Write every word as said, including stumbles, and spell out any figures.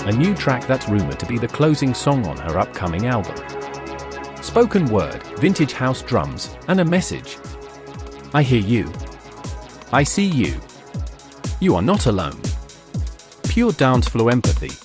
a new track that's rumored to be the closing song on her upcoming album. Spoken word, vintage house drums, and a message. I hear you. I see you. You are not alone. Pure dance floor empathy.